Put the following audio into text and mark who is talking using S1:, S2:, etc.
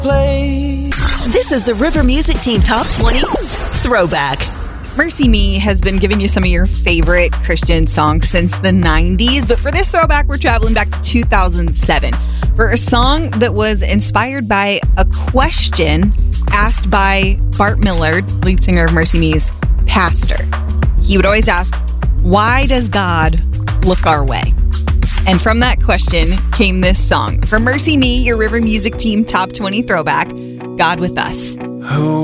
S1: This is the River Music Team Top 20 Throwback.
S2: Mercy Me has been giving you some of your favorite Christian songs since the 90s, but for this throwback, we're traveling back to 2007 for a song that was inspired by a question asked by Bart Millard, lead singer of Mercy Me's pastor. He would always ask, "Why does God look our way?" And from that question came this song. From Mercy Me, your River Music Team Top 20 Throwback, God With Us.